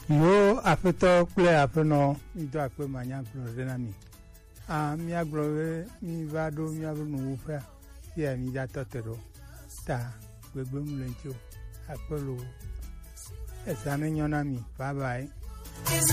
Yo afeto kple afeno mi do akpe manya glo de na mi. Mi aglo mi va do mi avunu ufa. Ya mi da totero. Ta gbegbe mu lencho. Akpelo. Esa ne nyona mi. Bye bye.